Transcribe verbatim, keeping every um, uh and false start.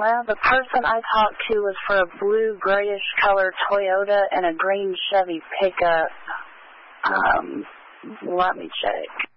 Well, the person I talked to was for a blue grayish colored Toyota and a green Chevy pickup. Um, let me check.